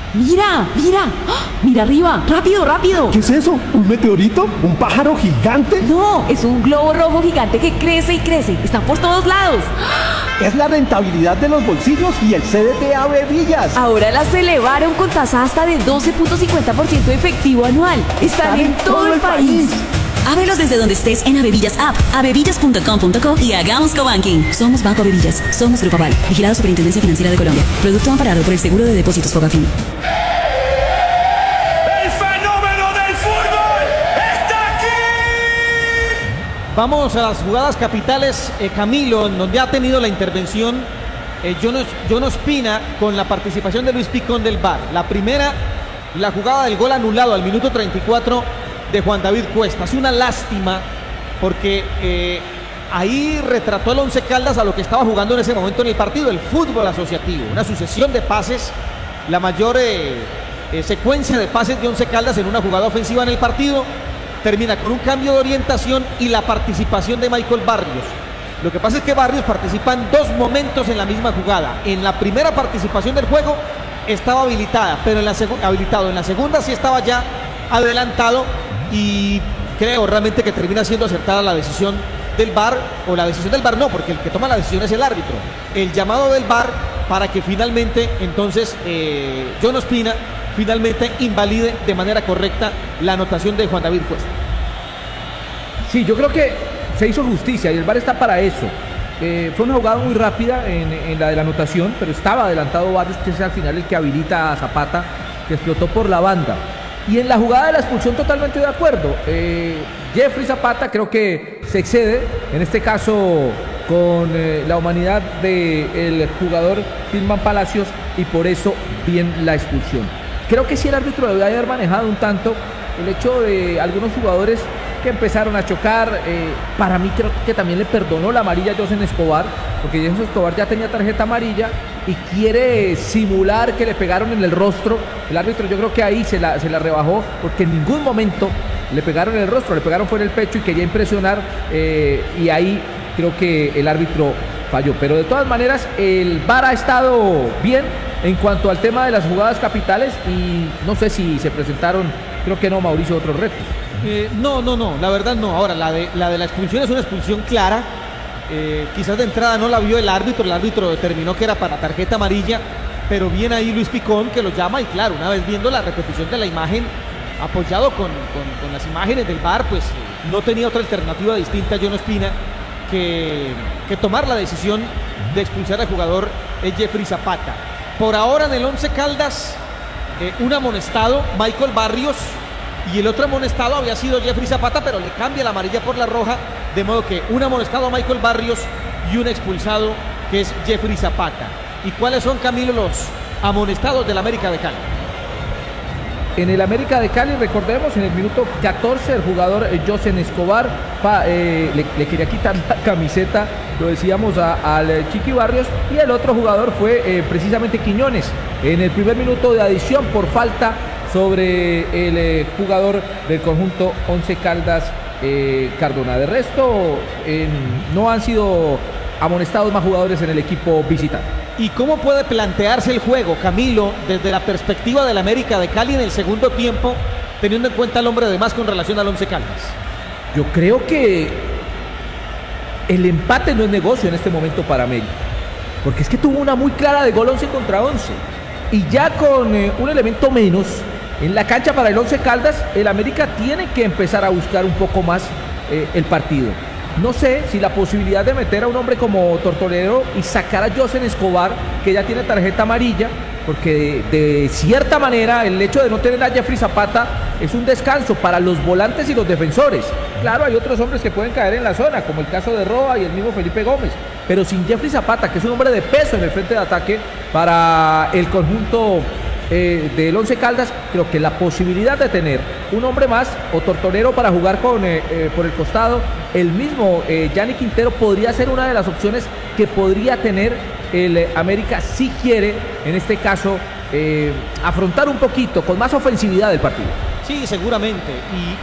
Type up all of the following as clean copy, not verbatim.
Mira, mira, ¡ah! Mira arriba, rápido, rápido. ¿Qué es eso? ¿Un meteorito? ¿Un pájaro gigante? No, es un globo rojo gigante que crece y crece. Están por todos lados. Es la rentabilidad de los bolsillos y el CDT Ave Villas. Ahora las elevaron con tasa hasta de 12.50% efectivo anual. Están en todo el país. Ábrelos desde donde estés en Avevillas App, avevillas.com.co y hagamos cobanking. Somos Banco Avevillas, somos Grupo Aval, vigilado Superintendencia Financiera de Colombia. Producto amparado por el Seguro de Depósitos Fogafín. ¡El fenómeno del fútbol está aquí! Vamos a las jugadas capitales, Camilo, en donde ha tenido la intervención John Ospina con la participación de Luis Picón del VAR. La primera, la jugada del gol anulado al minuto 34 de Juan David Cuesta. Es una lástima porque ahí retrató el Once Caldas a lo que estaba jugando en ese momento en el partido, el fútbol asociativo, una sucesión de pases, la mayor secuencia de pases de Once Caldas en una jugada ofensiva en el partido, termina con un cambio de orientación y la participación de Michael Barrios. Lo que pasa es que Barrios participa en dos momentos en la misma jugada. En la primera participación del juego estaba habilitada, pero en la segunda sí estaba ya adelantado, y creo realmente que termina siendo acertada la decisión del VAR, o la decisión del VAR no, porque el que toma la decisión es el árbitro. El llamado del VAR para que finalmente entonces John Ospina finalmente invalide de manera correcta la anotación de Juan David Cuesta. Sí, yo creo que se hizo justicia y el VAR está para eso. Fue una jugada muy rápida en la de la anotación, pero estaba adelantado Barrios, que es al final el que habilita a Zapata, que explotó por la banda. Y en la jugada de la expulsión totalmente de acuerdo. Jeffrey Zapata creo que se excede, en este caso con la humanidad del jugador Tilman Palacios, y por eso bien la expulsión. Creo que sí el árbitro debe haber manejado un tanto el hecho de algunos jugadores que empezaron a chocar. Para mí creo que también le perdonó la amarilla a Josen Escobar, porque Josen Escobar ya tenía tarjeta amarilla y quiere simular que le pegaron en el rostro. El árbitro yo creo que ahí se la rebajó, porque en ningún momento le pegaron en el rostro, le pegaron fue en el pecho y quería impresionar, y ahí creo que el árbitro falló. Pero de todas maneras el VAR ha estado bien en cuanto al tema de las jugadas capitales, y no sé si se presentaron, creo que no, Mauricio, otros retos. No, la verdad no. Ahora, la de la expulsión es una expulsión clara. Quizás de entrada no la vio el árbitro determinó que era para tarjeta amarilla, pero bien ahí Luis Picón, que lo llama, y claro, una vez viendo la repetición de la imagen, apoyado con las imágenes del VAR, pues no tenía otra alternativa distinta a John Ospina que tomar la decisión de expulsar al jugador Jeffrey Zapata. Por ahora en el Once Caldas, un amonestado, Michael Barrios, y el otro amonestado había sido Jeffrey Zapata, pero le cambia la amarilla por la roja, de modo que un amonestado a Michael Barrios y un expulsado que es Jeffrey Zapata. ¿Y cuáles son, Camilo, los amonestados del América de Cali? En el América de Cali, recordemos, en el minuto 14 el jugador Josen Escobar le quería quitar la camiseta, lo decíamos, al Chiqui Barrios, y el otro jugador fue precisamente Quiñones, en el primer minuto de adición por falta sobre el jugador del conjunto Once Caldas, Cardona. De resto, no han sido amonestados más jugadores en el equipo visitante. ¿Y cómo puede plantearse el juego, Camilo, desde la perspectiva del América de Cali en el segundo tiempo, teniendo en cuenta el hombre de más con relación al Once Caldas? Yo creo que el empate no es negocio en este momento para América, porque es que tuvo una muy clara de gol 11 contra 11, y ya con un elemento menos en la cancha para el Once Caldas, el América tiene que empezar a buscar un poco más el partido. No sé si la posibilidad de meter a un hombre como Tortolero y sacar a Josen Escobar, que ya tiene tarjeta amarilla, porque de cierta manera el hecho de no tener a Jeffrey Zapata es un descanso para los volantes y los defensores. Claro, hay otros hombres que pueden caer en la zona, como el caso de Roa y el mismo Felipe Gómez, pero sin Jeffrey Zapata, que es un hombre de peso en el frente de ataque para el conjunto del Once Caldas, creo que la posibilidad de tener un hombre más o Tortolero para jugar por el costado, el mismo Yanni Quintero, podría ser una de las opciones que podría tener el América si quiere, en este caso, afrontar un poquito con más ofensividad el partido. Sí, seguramente,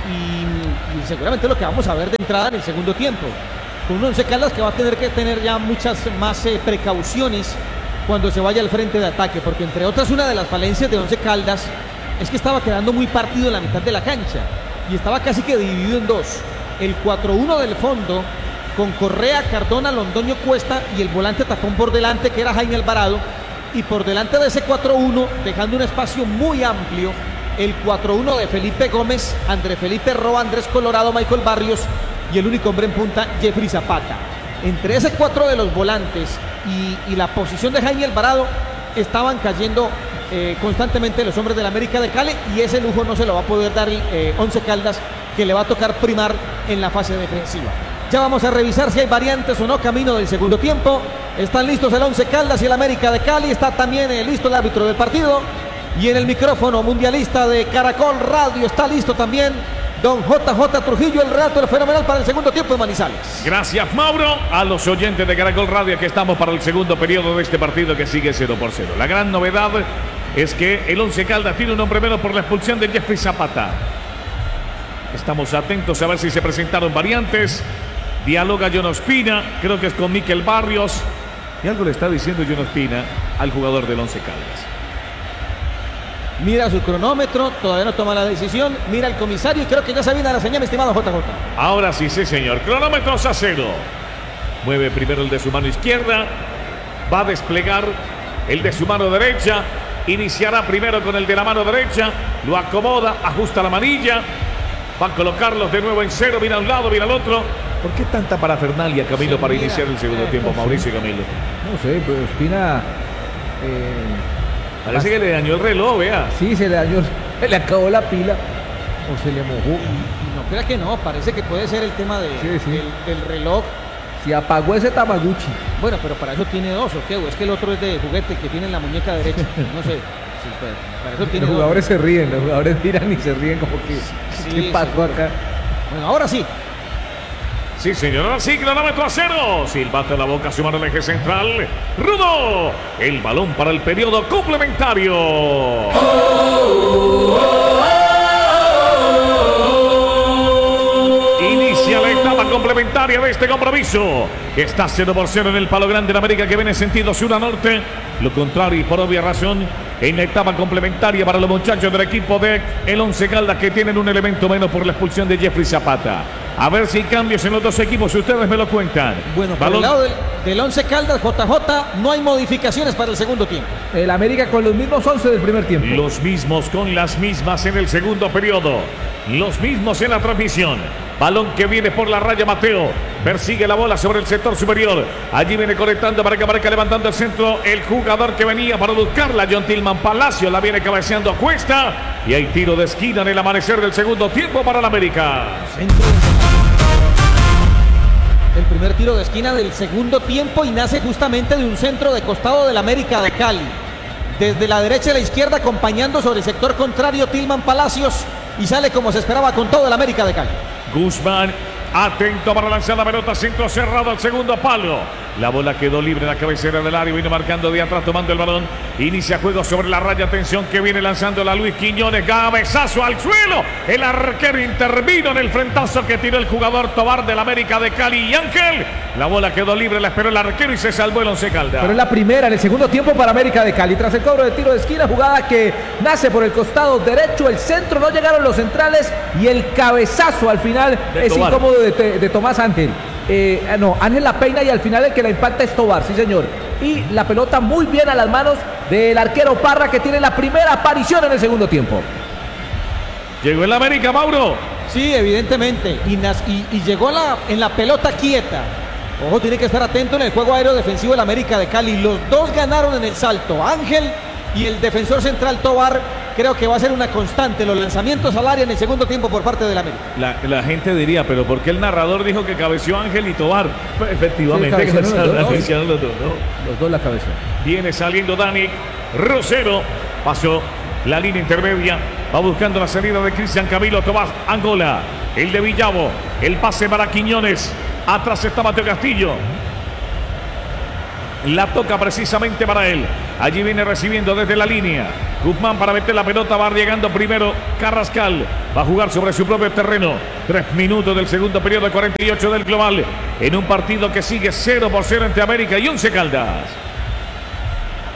y seguramente lo que vamos a ver de entrada en el segundo tiempo, con un Once Caldas que va a tener que tener ya muchas más precauciones cuando se vaya al frente de ataque, porque entre otras una de las falencias de Once Caldas es que estaba quedando muy partido en la mitad de la cancha y estaba casi que dividido en dos. El 4-1 del fondo con Correa, Cardona, Londoño, Cuesta y el volante tapón por delante que era Jaime Alvarado, y por delante de ese 4-1 dejando un espacio muy amplio el 4-1 de Felipe Gómez, André Felipe Roa, Andrés Colorado, Michael Barrios y el único hombre en punta, Jeffrey Zapata. Entre ese 4 de los volantes y la posición de Jaime Alvarado estaban cayendo constantemente los hombres del América de Cali, y ese lujo no se lo va a poder dar el Once Caldas, que le va a tocar primar en la fase defensiva. Ya vamos a revisar si hay variantes o no camino del segundo tiempo. Están listos el Once Caldas y el América de Cali. Está también listo el árbitro del partido. Y en el micrófono mundialista de Caracol Radio está listo también don JJ Trujillo, el relato del fenomenal para el segundo tiempo de Manizales. Gracias, Mauro. A los oyentes de Caracol Radio, que estamos para el segundo periodo de este partido que sigue 0-0. La gran novedad es que el Once Caldas tiene un hombre menos por la expulsión de Jeffrey Zapata. Estamos atentos a ver si se presentaron variantes. Dialoga John Ospina, creo que es con Mikel Barrios. Y algo le está diciendo John Ospina al jugador del Once Caldas. Mira su cronómetro, todavía no toma la decisión. Mira el comisario y creo que ya se viene a la señal, mi estimado JJ. Ahora sí, sí, señor. Cronómetros a 0. Mueve primero el de su mano izquierda. Va a desplegar el de su mano derecha. Iniciará primero con el de la mano derecha. Lo acomoda, ajusta la manilla. Va a colocarlos de nuevo en 0. Mira a un lado, mira al otro. ¿Por qué tanta parafernalia, Camilo, Sí, para mira, iniciar el segundo tiempo, Mauricio y Camilo? No sé, pero Ospina... Parece que le dañó el reloj, vea. Sí, se le dañó, se le acabó la pila o se le mojó. Y no crea que no, parece que puede ser el tema Sí. del reloj. Se apagó ese Tamaguchi. Bueno, pero para eso tiene dos, ¿o qué? ¿O es que el otro es de juguete que tiene en la muñeca derecha? No sé. Sí, pues, para eso tiene Los dos. jugadores se ríen, los jugadores miran y se ríen como que Sí, ¿qué pasó seguro. acá? Bueno, ahora sí. Sí, señor, ahora sí, cronómetro a 0. Silbato en la boca, su mano al eje central. Rudo. El balón para el periodo complementario. Inicia la etapa complementaria de este compromiso. Está 0-0 en el Palo Grande en América, que viene en sentido sur a norte. Lo contrario, y por obvia razón, en la etapa complementaria para los muchachos del equipo de el Once Caldas, que tienen un elemento menos por la expulsión de Jeffrey Zapata. A ver si hay cambios en los dos equipos, si ustedes me lo cuentan. Bueno, por Balón. el lado del Once Caldas, JJ, no hay modificaciones para el segundo tiempo. El América con los mismos 11 del primer tiempo. Los mismos con las mismas en el segundo periodo. Los mismos en la transmisión. Balón que viene por la raya Mateo. Persigue la bola sobre el sector superior. Allí viene conectando para que aparezca levantando el centro. El jugador que venía para buscarla, John Tillman Palacio. La viene cabeceando a Cuesta. Y hay tiro de esquina en el amanecer del segundo tiempo para el América. El primer tiro de esquina del segundo tiempo y nace justamente de un centro de costado del América de Cali. Desde la derecha a la izquierda, acompañando sobre el sector contrario Tillman Palacios, y sale como se esperaba con todo el América de Cali. Guzmán, atento para lanzar la pelota, centro cerrado al segundo palo. La bola quedó libre en la cabecera del área, vino marcando de atrás, tomando el balón. Inicia juego sobre la raya, atención que viene lanzando la Luis Quiñones, cabezazo al suelo. El arquero intervino en el frentazo que tiró el jugador Tobar del América de Cali. Y Ángel, la bola quedó libre, la esperó el arquero y se salvó el Once Caldas. Pero es la primera en el segundo tiempo para América de Cali. Tras el cobro de tiro de esquina, jugada que nace por el costado derecho, el centro, no llegaron los centrales y el cabezazo al final De es Tobar. incómodo de Tomás Ángel. No, Ángel la peina y al final el que la impacta es Tobar, sí señor. Y la pelota muy bien a las manos del arquero Parra, que tiene la primera aparición en el segundo tiempo. Llegó el América, Mauro. Sí, evidentemente. Y llegó en la pelota quieta. Ojo, tiene que estar atento en el juego aéreo defensivo del América de Cali. Los dos ganaron en el salto. Ángel y el defensor central Tobar. Creo que va a ser una constante los lanzamientos al área en el segundo tiempo por parte del América. La gente diría, pero ¿por qué el narrador dijo que cabeció Ángel y Tobar? Pues, efectivamente, Sí, cabecearon los dos. cabecearon los dos, ¿no? Los dos la cabeza. Viene saliendo Dani Rosero. Pasó la línea intermedia. Va buscando la salida de Cristian Camilo Tomás Angola. El de Villavo. El pase para Quiñones. Atrás está Mateo Castillo. La toca precisamente para él. Allí viene recibiendo desde la línea. Guzmán para meter la pelota. Va llegando primero Carrascal. Va a jugar sobre su propio terreno. 3 minutos del segundo periodo, 48 del global. En un partido que sigue 0-0 entre América y Once Caldas.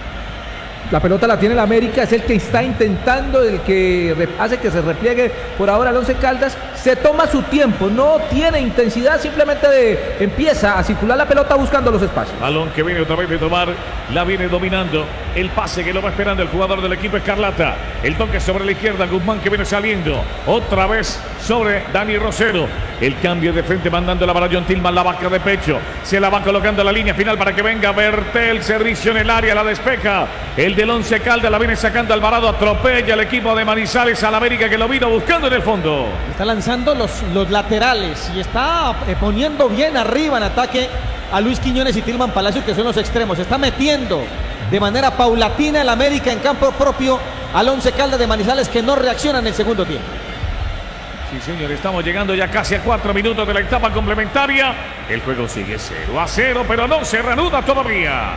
La pelota la tiene el América, es el que está intentando, el que hace que se repliegue por ahora el Once Caldas. Se toma su tiempo, no tiene intensidad, simplemente empieza a circular la pelota buscando los espacios. Balón que viene otra vez de tomar, la viene dominando. El pase que lo va esperando el jugador del equipo Escarlata. El toque sobre la izquierda, Guzmán que viene saliendo. Otra vez sobre Dani Rosero. El cambio de frente mandándole para John Tillman, la vaca de pecho. Se la va colocando a la línea final para que venga Bertel. Servicio en el área, la despeja. El del Once Caldas la viene sacando Alvarado. Atropella el equipo de Manizales al América que lo vino buscando en el fondo. Está lanzando los laterales y está poniendo bien arriba en ataque a Luis Quiñones y Tillman Palacio, que son los extremos. Está metiendo de manera paulatina el América en campo propio al Once Caldas de Manizales, que no reacciona en el segundo tiempo. Sí, señor, estamos llegando ya casi a 4 minutos de la etapa complementaria. El juego sigue 0-0, pero no se reanuda todavía.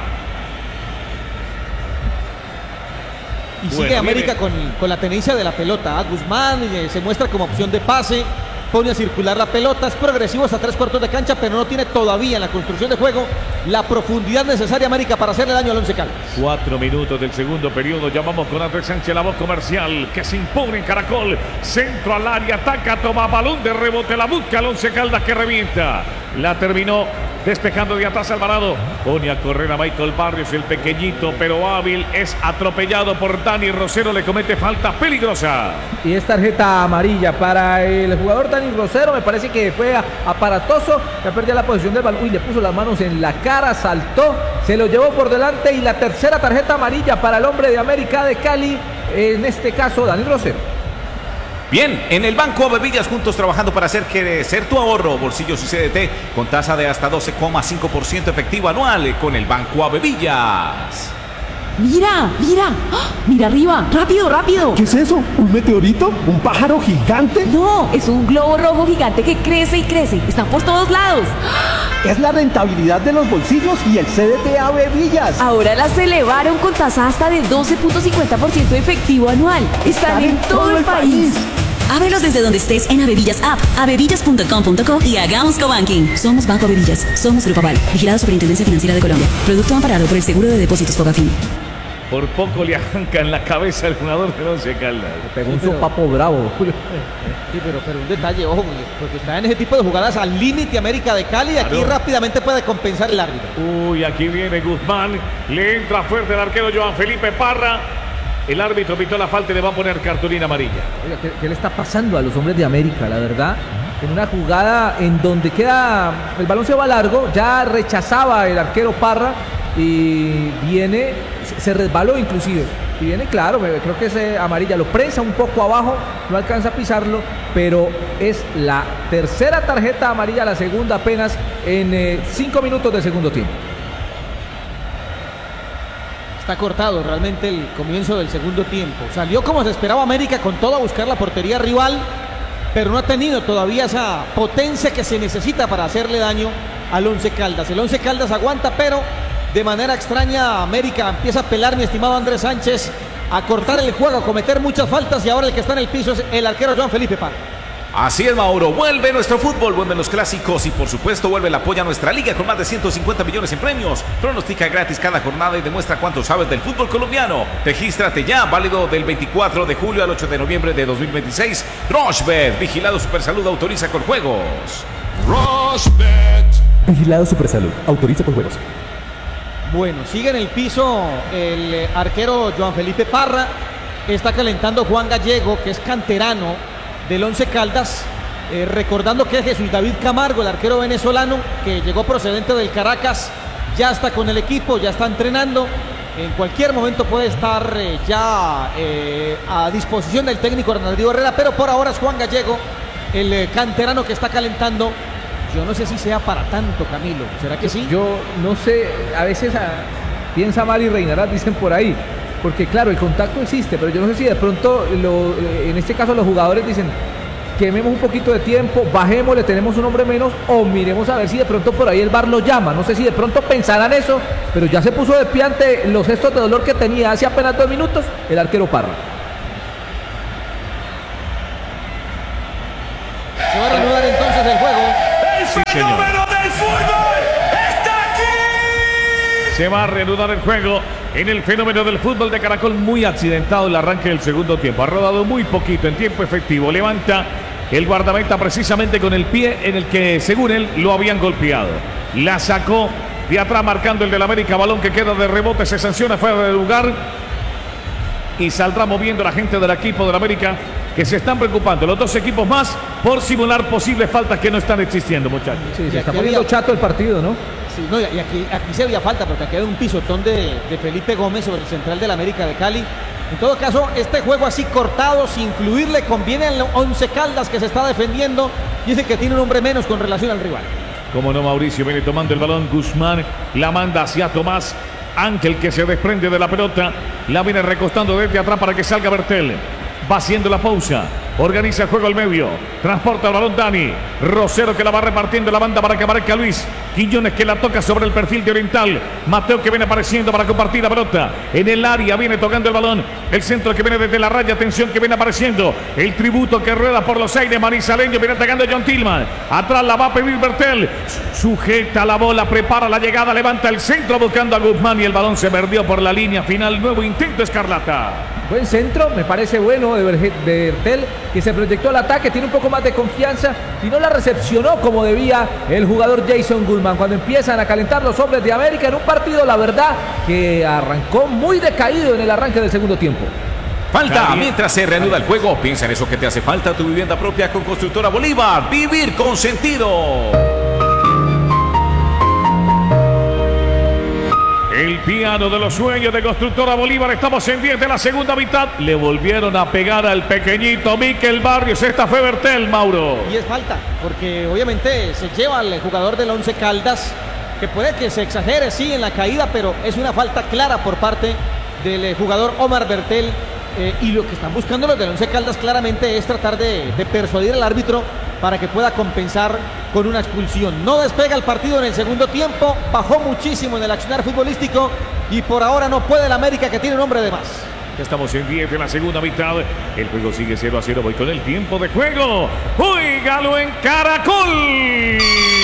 Y sigue América con la tenencia de la pelota. Guzmán se muestra como opción de pase, pone a circular la pelota, es progresivo hasta 3/4 de cancha, pero no tiene todavía en la construcción de juego la profundidad necesaria América para hacerle daño al Once Caldas. 4 minutos del segundo periodo. Llamamos con Andrés Sánchez, la voz comercial, que se impone en Caracol. Centro al área, ataca, toma balón de rebote, la busca el Once Caldas que revienta. La terminó despejando de atrás Alvarado. Pone a correr a Michael Barrios, el pequeñito pero hábil. Es atropellado por Dani Rosero, le comete falta peligrosa. Y es tarjeta amarilla para el jugador Dani Rosero. Me parece que fue aparatoso. Ya perdió la posición del balón y le puso las manos en la cara, saltó, se lo llevó por delante. Y la tercera tarjeta amarilla para el hombre de América de Cali, en este caso Dani Rosero. Bien, en el Banco Bevillas, juntos trabajando para hacer crecer tu ahorro, bolsillos y CDT con tasa de hasta 12,5% efectivo anual con el Banco Bevillas. Mira, mira, ¡ah! Mira arriba, rápido, rápido. ¿Qué es eso? ¿Un meteorito? ¿Un pájaro gigante? No, es un globo rojo gigante que crece y crece. Están por todos lados. Es la rentabilidad de los bolsillos y el CDT Bevillas. Ahora las elevaron con tasa hasta de 12.50% efectivo anual. Están en todo el país. Ábrelos desde donde estés en Avevillas App, avevillas.com.co y hagamos cobanking. Somos Banco Avevillas, somos Grupo Aval, vigilado Superintendencia Financiera de Colombia. Producto amparado por el Seguro de Depósitos Fogafín. Por poco le arranca en la cabeza al jugador del Once Caldas. Pegó un sopapo bravo. Sí, pero un detalle, ojo, porque está en ese tipo de jugadas al límite América de Cali y aquí rápidamente puede compensar el árbitro. Uy, aquí viene Guzmán, le entra fuerte el arquero Joan Felipe Parra. El árbitro pitó la falta y le va a poner cartulina amarilla. Oiga, ¿qué le está pasando a los hombres de América? La verdad, en una jugada en donde el balón se va largo, ya rechazaba el arquero Parra y viene, se resbaló inclusive. Y viene, claro, creo que es amarilla, lo prensa un poco abajo, no alcanza a pisarlo, pero es la tercera tarjeta amarilla, la segunda apenas en 5 minutos del segundo tiempo. Está cortado realmente el comienzo del segundo tiempo. Salió como se esperaba América con todo a buscar la portería rival, pero no ha tenido todavía esa potencia que se necesita para hacerle daño al Once Caldas. El Once Caldas aguanta, pero de manera extraña América empieza a pelar, mi estimado Andrés Sánchez, a cortar el juego, a cometer muchas faltas y ahora el que está en el piso es el arquero Joan Felipe Parra. Así es, Mauro, vuelve nuestro fútbol, vuelven los clásicos y por supuesto vuelve el apoyo a nuestra liga con más de 150 millones en premios. Pronostica gratis cada jornada y demuestra cuánto sabes del fútbol colombiano. Regístrate ya, válido del 24 de julio al 8 de noviembre de 2026. Rochebet, vigilado Supersalud, autoriza con juegos. Rochebet. Vigilado Supersalud. Autoriza con juegos. Bueno, sigue en el piso el arquero Joan Felipe Parra. Está calentando Juan Gallego, que es canterano del Once Caldas, recordando que Jesús David Camargo, el arquero venezolano que llegó procedente del Caracas, ya está con el equipo, ya está entrenando. En cualquier momento puede estar ya a disposición del técnico Hernando Herrera, pero por ahora es Juan Gallego, el canterano que está calentando. Yo no sé si sea para tanto, Camilo. ¿Será que sí? Yo no sé, a veces piensa mal y reinará, dicen por ahí. Porque claro, el contacto existe, pero yo no sé si de pronto, en este caso los jugadores dicen, quememos un poquito de tiempo, bajemos, le tenemos un hombre menos, o miremos a ver si de pronto por ahí el VAR lo llama. No sé si de pronto pensarán eso, pero ya se puso de pie ante los gestos de dolor que tenía hace apenas 2 minutos el arquero Parra. Se va a reanudar entonces el juego. El fenómeno del fútbol está aquí. Se va a reanudar el juego. en el fenómeno del fútbol de Caracol. Muy accidentado el arranque del segundo tiempo. Ha rodado muy poquito en tiempo efectivo. Levanta el guardameta precisamente con el pie en el que, según él, lo habían golpeado. La sacó de atrás marcando el del América. Balón que queda de rebote. Se sanciona fuera de lugar. Y saldrá moviendo la gente del equipo del América, que se están preocupando los dos equipos más por simular posibles faltas que no están existiendo, muchachos. Sí, se está poniendo chato el partido, ¿no? Sí, no, y aquí se había falta, porque aquí hay un pisotón de Felipe Gómez sobre el central del América de Cali. En todo caso, este juego así cortado, sin fluir, le conviene al Once Caldas, que se está defendiendo y es el que tiene un hombre menos con relación al rival. Como no, Mauricio viene tomando el balón. Guzmán la manda hacia Tomás Ángel, que se desprende de la pelota. La viene recostando desde atrás para que salga Bertel. Va haciendo la pausa. Organiza el juego al medio. Transporta el balón Dani. Rosero, que la va repartiendo la banda para que marque Luis. Quiñones, que la toca sobre el perfil de Oriental. Mateo, que viene apareciendo para compartir la pelota. En el área viene tocando el balón. El centro que viene desde la raya. Atención, que viene apareciendo. El tributo que rueda por los aires. Manizaleño viene atacando John Tillman. Atrás la va a pedir Bertel. Sujeta la bola, prepara la llegada. Levanta el centro buscando a Guzmán. Y el balón se perdió por la línea final. Nuevo intento escarlata. Buen centro, me parece bueno de Bertel, que se proyectó al ataque, tiene un poco más de confianza y no la recepcionó como debía el jugador Jason Guzmán. Cuando empiezan a calentar los hombres de América en un partido, la verdad, que arrancó muy decaído en el arranque del segundo tiempo. Falta mientras se reanuda el juego. Piensa en eso que te hace falta, tu vivienda propia con Constructora Bolívar. Vivir con sentido. El piano de los sueños de Constructora Bolívar. Estamos en 10 de la segunda mitad. Le volvieron a pegar al pequeñito Mikel Barrios. Esta fue Bertel, Mauro. Y es falta, porque obviamente se lleva al jugador del Once Caldas, que puede que se exagere, sí, en la caída, pero es una falta clara por parte del jugador Omar Bertel. Y lo que están buscando los del Once Caldas claramente es tratar de persuadir al árbitro para que pueda compensar con una expulsión. No despega el partido en el segundo tiempo, bajó muchísimo en el accionar futbolístico y por ahora no puede el América, que tiene un hombre de más. Estamos en 10 de la segunda mitad. El juego sigue 0-0. Voy con el tiempo de juego. ¡Óigalo en Caracol!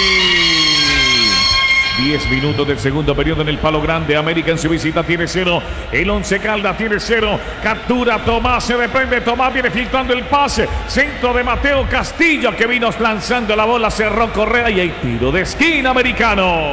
10 minutos del segundo periodo en el Palo Grande. América en su visita tiene 0. El Once Caldas tiene 0. Captura Tomás, se desprende Tomás, viene filtrando el pase. Centro de Mateo Castillo, que vino lanzando la bola, cerró Correa y hay tiro de esquina americano.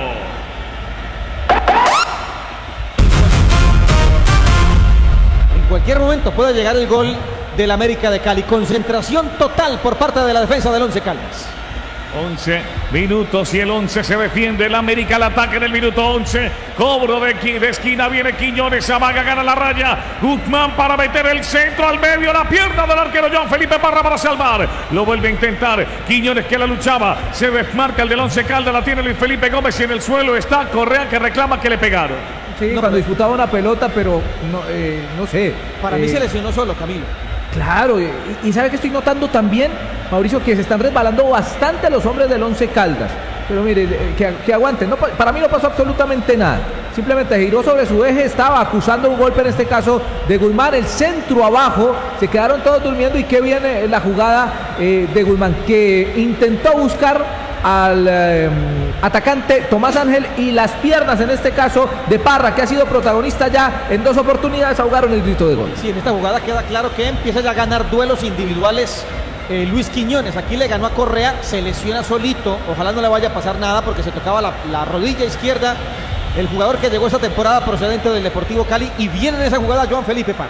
En cualquier momento puede llegar el gol del América de Cali. Concentración total por parte de la defensa del Once Caldas. 11 minutos y el 11 se defiende. El América al ataque en el minuto 11. Cobro de esquina, viene Quiñones, amaga, gana la raya. Guzmán para meter el centro al medio, la pierna del arquero John Felipe Parra para salvar. Lo vuelve a intentar Quiñones, que la luchaba. Se desmarca el del Once Caldas, la tiene Luis Felipe Gómez y en el suelo está Correa, que reclama que le pegaron. Sí, no, cuando disputaba una pelota, pero no sé. Para mí se lesionó solo, Camilo. Claro, y ¿sabe que estoy notando también, Mauricio? Que se están resbalando bastante los hombres del Once Caldas. Pero mire, que aguanten. No, para mí no pasó absolutamente nada. Simplemente giró sobre su eje, estaba acusando un golpe, en este caso de Guzmán. El centro abajo, se quedaron todos durmiendo y qué viene la jugada de Guzmán, que intentó buscar al atacante Tomás Ángel y las piernas, en este caso de Parra, que ha sido protagonista ya en 2 oportunidades, ahogaron el grito de gol. Sí, en esta jugada queda claro que empieza ya a ganar duelos individuales Luis Quiñones. Aquí le ganó a Correa, se lesiona solito, ojalá no le vaya a pasar nada porque se tocaba la rodilla izquierda el jugador que llegó esta temporada procedente del Deportivo Cali, y viene en esa jugada Joan Felipe Parra.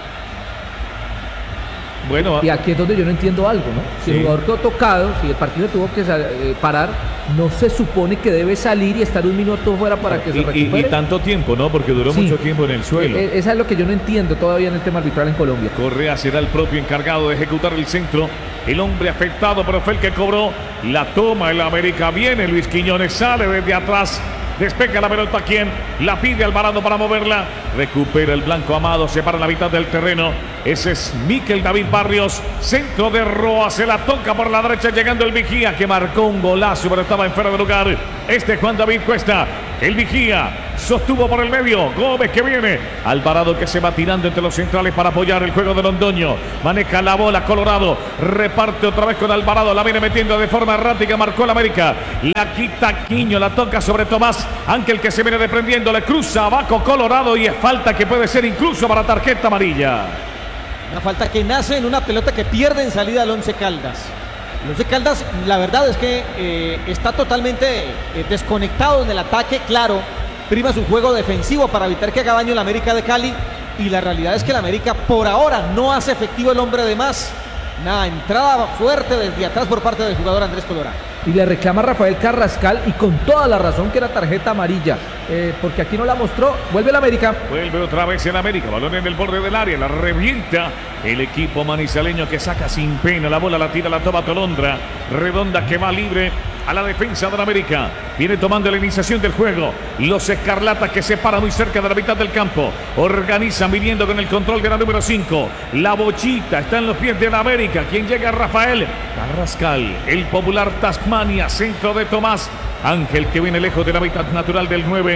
Bueno, y aquí es donde yo no entiendo algo, ¿no? Si el jugador quedó tocado, si el partido tuvo que parar, no se supone que debe salir y estar un minuto fuera para que se recupere. Y tanto tiempo, ¿no? Porque duró mucho tiempo en el suelo. Esa es lo que yo no entiendo todavía en el tema arbitral en Colombia. Correa será el propio encargado de ejecutar el centro. El hombre afectado, pero fue el que cobró. La toma el América. Viene Luis Quiñones, sale desde atrás. Despega la pelota, quien la pide Alvarado para moverla. Recupera el blanco Amado, se para la mitad del terreno. Ese es Mikel David Barrios. Centro de Roa, se la toca por la derecha, llegando el Vigía, que marcó un golazo, pero estaba en fuera de lugar. Juan David Cuesta. El Vigía sostuvo por el medio. Gómez que viene. Alvarado que se va tirando entre los centrales para apoyar el juego de Londoño. Maneja la bola Colorado. Reparte otra vez con Alvarado. La viene metiendo de forma errática. Marcó el América. La quita Quiño. La toca sobre Tomás. Ángel que se viene desprendiendo. Le cruza abajo Colorado y es falta que puede ser incluso para tarjeta amarilla. Una falta que nace en una pelota que pierde en salida el Once Caldas. El Once Caldas, la verdad es que está totalmente desconectado en el ataque, claro. Prima su juego defensivo para evitar que haga daño el América de Cali. Y la realidad es que el América por ahora no hace efectivo el hombre de más. Una entrada fuerte desde atrás por parte del jugador Andrés Colorado. Y le reclama a Rafael Carrascal, y con toda la razón, que era tarjeta amarilla, porque aquí no la mostró. Vuelve el América. Vuelve otra vez el América. Balón en el borde del área. La revienta el equipo manizaleño que saca sin pena. La bola la tira, la toma Tolondra. Redonda que va libre a la defensa del América. Viene tomando la iniciación del juego. Los escarlatas que se paran muy cerca de la mitad del campo. Organizan viniendo con el control de la número 5. La bochita está en los pies de la América. Quien llega, Rafael Carrascal. El popular Tasmania. Centro de Tomás. Ángel que viene lejos de la mitad natural del 9.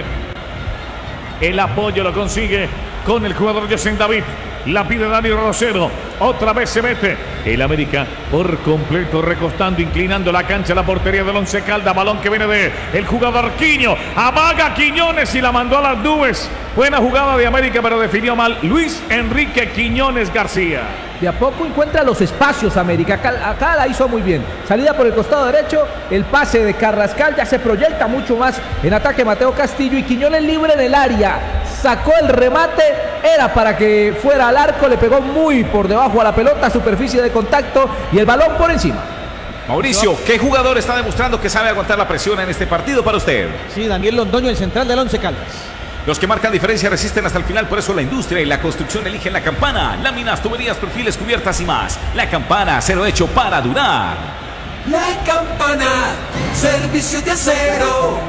El apoyo lo consigue con el jugador José David. La pide Dani Rosero. Otra vez se mete el América por completo, recostando, inclinando la cancha, la portería del Once Caldas. Balón que viene de el jugador Quiño. Amaga Quiñones y la mandó a las nubes. Buena jugada de América, pero definió mal Luis Enrique Quiñones García. De a poco encuentra los espacios América. Acá la hizo muy bien. Salida por el costado derecho. El pase de Carrascal ya se proyecta mucho más en ataque Mateo Castillo. Y Quiñones libre en el área. Sacó el remate. Era para que fuera al arco. Le pegó muy por debajo a la pelota. Superficie de contacto. Y el balón por encima. Mauricio, ¿qué jugador está demostrando que sabe aguantar la presión en este partido para usted? Sí, Daniel Londoño, el central del Once Caldas. Los que marcan diferencia resisten hasta el final, por eso la industria y la construcción eligen La Campana. Láminas, tuberías, perfiles, cubiertas y más. La Campana, acero hecho para durar. La Campana, servicio de acero.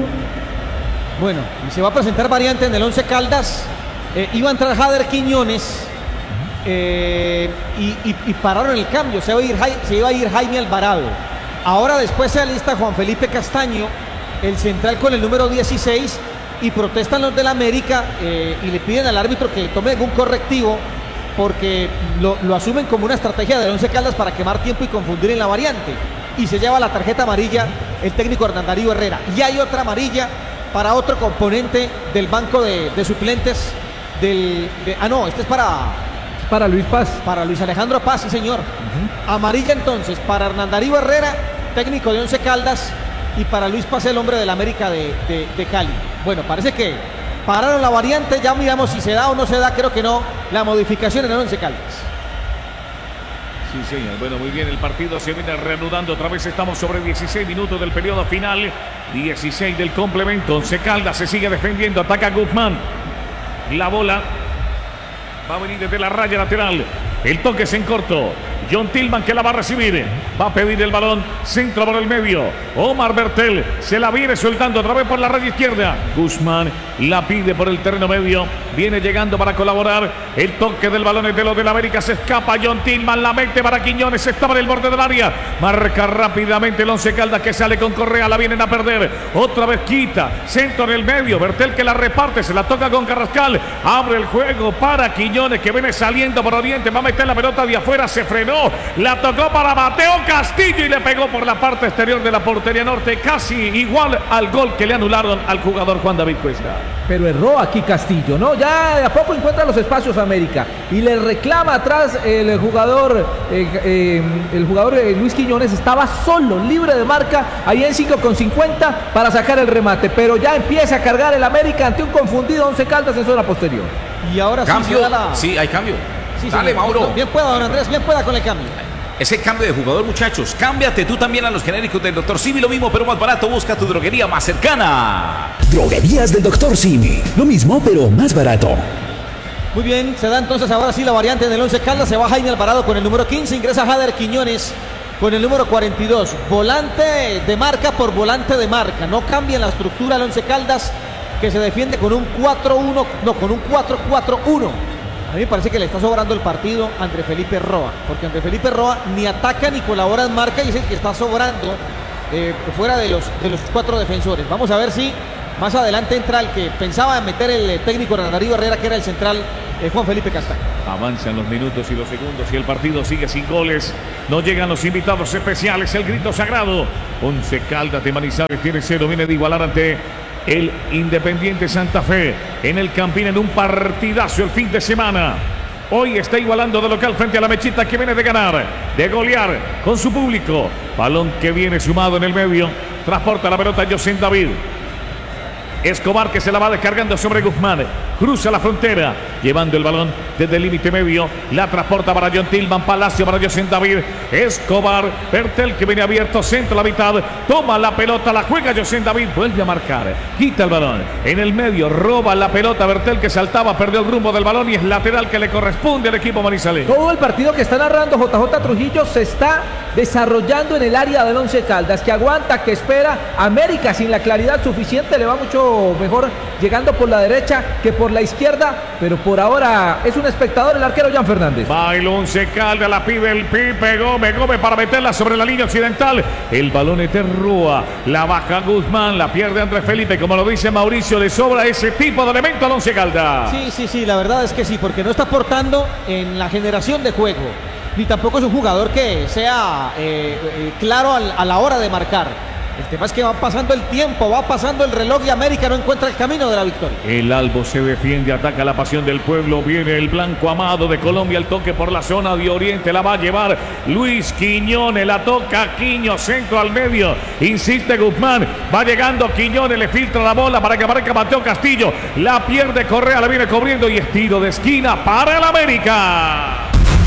Bueno, y se va a presentar variante en el Once Caldas. Iba a entrar Jader Quiñones y pararon el cambio. Se iba a ir Jaime Alvarado. Ahora después se alista Juan Felipe Castaño, el central con el número 16. Y protestan los del América y le piden al árbitro que tome algún correctivo, porque lo asumen como una estrategia del Once Caldas para quemar tiempo y confundir en la variante. Y se lleva la tarjeta amarilla el técnico Hernán Darío Herrera. Y hay otra amarilla para otro componente del banco de suplentes este es para Luis Paz. Para Luis Alejandro Paz, sí señor. Amarilla entonces para Hernán Darío Herrera, técnico de Once Caldas, y para Luis Paz, el hombre del América de Cali. Bueno, parece que pararon la variante. Ya miramos si se da o no se da. Creo que no. La modificación en el Once Caldas. Sí, señor. Bueno, muy bien. El partido se viene reanudando. Otra vez estamos sobre 16 minutos del periodo final. 16 del complemento. Once Caldas se sigue defendiendo. Ataca Guzmán. La bola va a venir desde la raya lateral. El toque es en corto. John Tillman que la va a recibir. Va a pedir el balón. Centro por el medio. Omar Bertel se la viene soltando otra vez por la raya izquierda. Guzmán la pide por el terreno medio. Viene llegando para colaborar. El toque del balón es de los del América. Se escapa John Tillman. La mete para Quiñones. Estaba en el borde del área. Marca rápidamente el Once Caldas que sale con Correa. La vienen a perder. Otra vez quita. Centro en el medio. Bertel que la reparte. Se la toca con Carrascal. Abre el juego para Quiñones que viene saliendo por Oriente. Va a meter la pelota de afuera. Se frenó. La tocó para Mateo Castillo y le pegó por la parte exterior de la portería norte, casi igual al gol que le anularon al jugador Juan David Cuesta. Pero erró aquí Castillo, ¿no? Ya de a poco encuentra los espacios América y le reclama atrás el jugador Luis Quiñones. Estaba solo, libre de marca, ahí en 5,50 para sacar el remate, pero ya empieza a cargar el América ante un confundido Once Caldas en zona posterior. Y ahora ¿Cambio? Sí, Sí, hay cambio. Sí, Dale, señor. Mauro. Bien pueda, don Andrés, bien pueda con el cambio. Ese cambio de jugador, muchachos. Cámbiate tú también a los genéricos del Dr. Simi. Lo mismo, pero más barato. Busca tu droguería más cercana. Droguerías del Dr. Simi. Lo mismo, pero más barato. Muy bien, se da entonces ahora sí la variante en el Once Caldas. Se va Jaime Alvarado con el número 15. Ingresa Jader Quiñones con el número 42. Volante de marca por volante de marca. No cambia la estructura el Once Caldas, que se defiende con un 4-1, no, con un 4-4-1. A mí me parece que le está sobrando el partido a André Felipe Roa, porque André Felipe Roa ni ataca ni colabora en marca y es el que está sobrando fuera de los cuatro defensores. Vamos a ver si Más adelante entra el que pensaba meter el técnico Hernán Darío Herrera, que era el central Juan Felipe Castaño. Avanzan los minutos y los segundos y el partido sigue sin goles. No llegan los invitados especiales. El grito sagrado. Once Caldas de Manizales tiene 0. Viene de igualar ante el Independiente Santa Fe en el Campín en un partidazo el fin de semana. Hoy está igualando de local frente a la Mechita, que viene de ganar, de golear con su público. Balón que viene sumado en el medio. Transporta la pelota José David. Escobar, que se la va descargando sobre Guzmán. Cruza la frontera, llevando el balón desde el límite medio. La transporta para John Tillman. Palacio para José David. Escobar, Bertel, que viene abierto, centro a la mitad. Toma la pelota, la juega José David. Vuelve a marcar, quita el balón en el medio, roba la pelota Bertel, que saltaba, perdió el rumbo del balón y es lateral que le corresponde al equipo manizaleño. Todo el partido que está narrando JJ Trujillo se está desarrollando en el área del Once Caldas, que aguanta, que espera. América sin la claridad suficiente, le va mucho mejor llegando por la derecha que por la izquierda, pero por ahora es un espectador el arquero Jan Fernández. Va el Once Caldas, la pide el Pipe Gómez para meterla sobre la línea occidental. El balón es de Rúa, la baja Guzmán, la pierde Andrés Felipe. Como lo dice Mauricio, le sobra ese tipo de elemento al Once Caldas. Sí, la verdad es que sí, porque no está aportando en la generación de juego, ni tampoco es un jugador que sea claro a la hora de marcar. El tema es que va pasando el tiempo, va pasando el reloj y América no encuentra el camino de la victoria. El Albo se defiende, ataca la pasión del pueblo. Viene el Blanco Amado de Colombia, el toque por la zona de Oriente. La va a llevar Luis Quiñones, la toca Quiño, centro al medio. Insiste Guzmán, va llegando Quiñones, le filtra la bola para que aparezca Mateo Castillo. La pierde Correa, la viene cubriendo y es tiro de esquina para el América.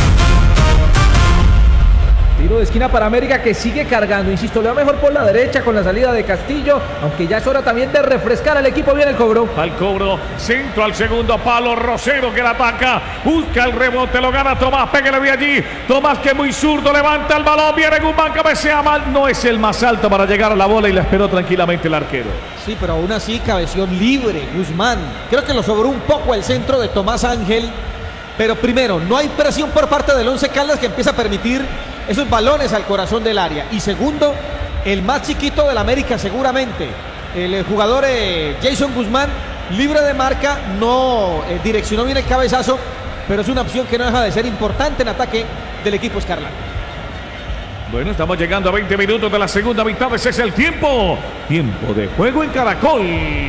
Tiro de esquina para América, que sigue cargando, insisto, le va mejor por la derecha con la salida de Castillo, aunque ya es hora también de refrescar al equipo. Viene el cobro. Al cobro, centro al segundo palo, Rosero que la ataca, busca el rebote, lo gana Tomás, pégale de allí, Tomás que muy zurdo, levanta el balón, viene Guzmán, cabecea mal, no es el más alto para llegar a la bola y la esperó tranquilamente el arquero. Sí, pero aún así cabeció libre Guzmán, creo que lo sobró un poco el centro de Tomás Ángel, pero primero, no hay presión por parte del Once Caldas, que empieza a permitir esos balones al corazón del área. Y segundo, el más chiquito del América seguramente, el jugador Jason Guzmán, libre de marca, no direccionó bien el cabezazo, pero es una opción que no deja de ser importante en ataque del equipo escarlata. Bueno, estamos llegando a 20 minutos de la segunda mitad. Ese es el tiempo de juego en Caracol.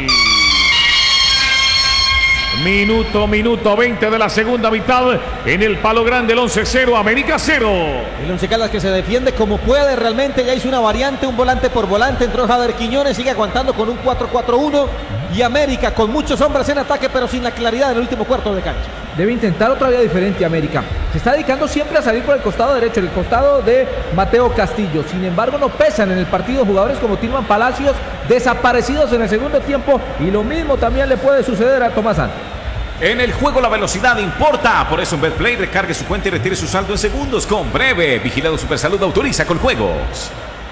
Minuto 20 de la segunda mitad en el Palo Grande, el 11-0, América 0. El Once Caldas que se defiende como puede realmente, ya hizo una variante, un volante por volante, entró Jader Quiñones, sigue aguantando con un 4-4-1 y América con muchos hombres en ataque pero sin la claridad en el último cuarto de cancha. Debe intentar otra vía diferente América. Se está dedicando siempre a salir por el costado derecho, el costado de Mateo Castillo. Sin embargo, no pesan en el partido jugadores como Tillman Palacios, desaparecidos en el segundo tiempo, y lo mismo también le puede suceder a Tomás Ángel. En el juego la velocidad importa, por eso en BetPlay recargue su cuenta y retire su saldo en segundos con Breve. Vigilado Supersalud, autoriza con juegos.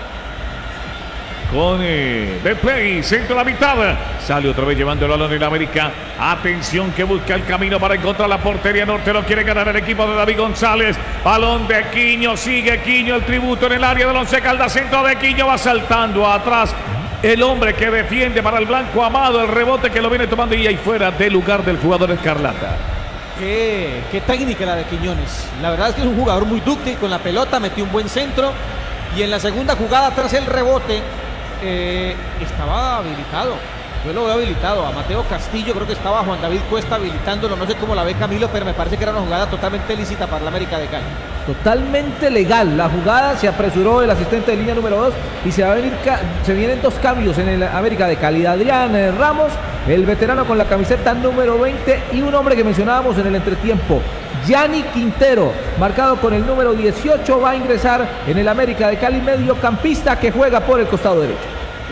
Con BetPlay, centro a la mitad. Sale otra vez llevando el balón en América. Atención que busca el camino para encontrar la portería norte. Lo quiere ganar el equipo de David González. Balón de Quiño, sigue Quiño, el tributo en el área del Once Caldas. Centro de Quiño, va saltando atrás. El hombre que defiende para el Blanco Amado, el rebote que lo viene tomando y ahí fuera del lugar del jugador escarlata. Qué técnica la de Quiñones. La verdad es que es un jugador muy dúctil con la pelota, metió un buen centro y en la segunda jugada tras el rebote estaba habilitado. Yo lo veo habilitado a Mateo Castillo, creo que estaba Juan David Cuesta habilitándolo, no sé cómo la ve Camilo, pero me parece que era una jugada totalmente lícita para la América de Cali. Totalmente legal la jugada, se apresuró el asistente de línea número 2 y se vienen dos cambios en el América de Cali. Adrián Ramos, el veterano con la camiseta número 20, y un hombre que mencionábamos en el entretiempo, Gianni Quintero, marcado con el número 18, va a ingresar en el América de Cali, mediocampista que juega por el costado derecho.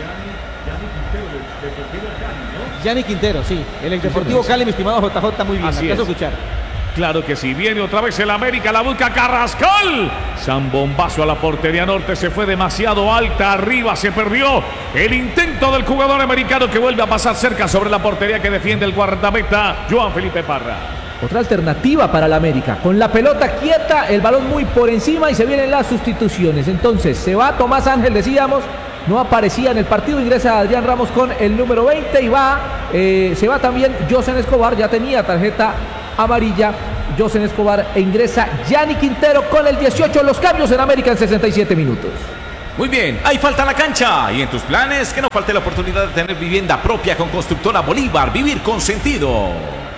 Gianni Quintero, sí, el ex Deportivo Cali, mi estimado JJ, muy bien, así es. Escuchar. Claro que sí, viene otra vez el América, la busca Carrascal. Zambombazo a la portería norte, se fue demasiado alta, arriba se perdió el intento del jugador americano que vuelve a pasar cerca sobre la portería que defiende el guardameta Joan Felipe Parra. Otra alternativa para la América, con la pelota quieta, el balón muy por encima y se vienen las sustituciones. Entonces se va Tomás Ángel, decíamos, no aparecía en el partido. Ingresa Adrián Ramos con el número 20 y se va también Josen Escobar, ya tenía tarjeta amarilla Josen Escobar, e ingresa Gianni Quintero con el 18. Los cambios en América en 67 minutos. Muy bien, ahí falta la cancha. Y en tus planes, que no falte la oportunidad de tener vivienda propia con Constructora Bolívar. Vivir con sentido.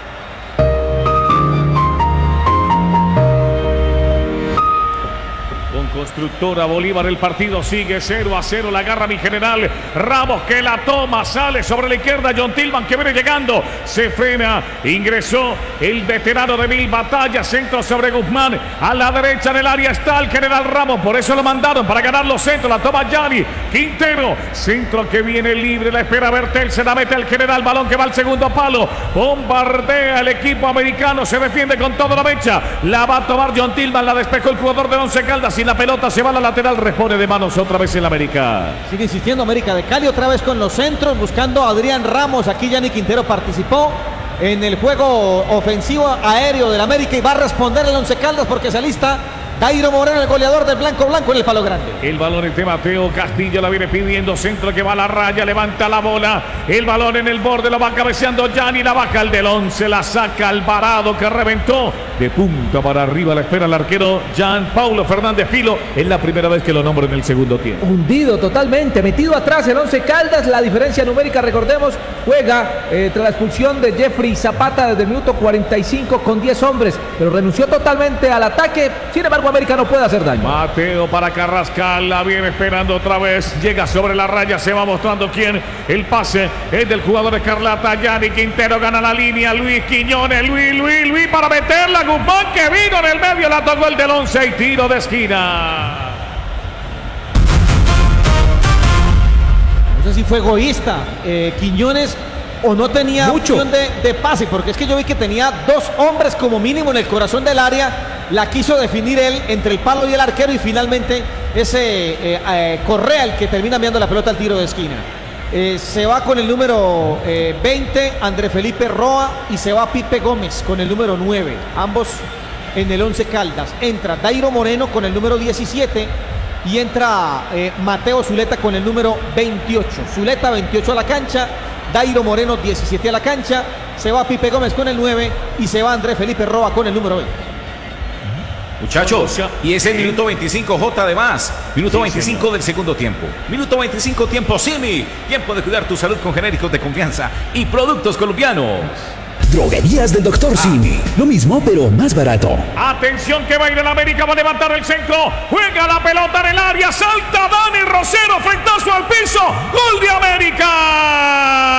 Constructora Bolívar, el partido sigue 0-0, la agarra mi general Ramos, que la toma, sale sobre la izquierda, John Tillman que viene llegando, se frena, ingresó el veterano de Mil Batallas, centro sobre Guzmán, a la derecha del área está el general Ramos, por eso lo mandaron para ganar los centros, la toma Gianni Quintero, centro que viene libre, la espera Bertel, se la mete el general, balón que va al segundo palo, bombardea el equipo americano, se defiende con toda la mecha, la va a tomar John Tillman, la despejó el jugador de Once Caldas y la pelota se va a la lateral, responde de manos otra vez el América. Sigue insistiendo América de Cali otra vez con los centros, buscando a Adrián Ramos. Aquí Gianni Quintero participó en el juego ofensivo aéreo del América y va a responder el Once Caldas porque se alista Dairo Moreno, el goleador del Blanco Blanco en el palo grande. El balón es de Mateo Castillo, la viene pidiendo, centro que va a la raya, levanta la bola, el balón en el borde, lo va cabeceando Gianni, la baja el del 11, la saca Alvarado que reventó de punta para arriba, la espera el arquero Jean Paulo Fernández Filo, es la primera vez que lo nombro en el segundo tiempo. Hundido totalmente, metido atrás el Once Caldas, la diferencia numérica, recordemos, juega tras la expulsión de Jeffrey Zapata desde el minuto 45 con 10 hombres, pero renunció totalmente al ataque, sin embargo América no puede hacer daño. Mateo para Carrascal, la viene esperando otra vez, llega sobre la raya, se va mostrando quién, el pase es del jugador escarlata, Gianni Quintero gana la línea, Luis Quiñones, Luis para meterla, Guzmán que vino en el medio, la tocó el del 11 y tiro de esquina. No sé si fue egoísta Quiñones o no tenía opción de pase, porque es que yo vi que tenía dos hombres como mínimo en el corazón del área, la quiso definir él entre el palo y el arquero y finalmente ese Correa el que termina enviando la pelota al tiro de esquina. Se va con el número 20 André Felipe Roa y se va Pipe Gómez con el número 9, ambos en el 11 Caldas. Entra Dairo Moreno con el número 17 y entra Mateo Zuleta con el número 28. Zuleta 28 a la cancha, Dairo Moreno 17 a la cancha, se va Pipe Gómez con el 9 y se va André Felipe Roa con el número 20. Muchachos, y es el minuto 25, J de más. Minuto 25 del segundo tiempo. Minuto 25, tiempo Simi. Tiempo de cuidar tu salud con genéricos de confianza y productos colombianos. Droguerías del Dr. Simi. Lo mismo, pero más barato. Atención que va a ir el América, va a levantar el centro. Juega la pelota en el área. Salta Dani Rosero, frentazo al piso. Gol de América.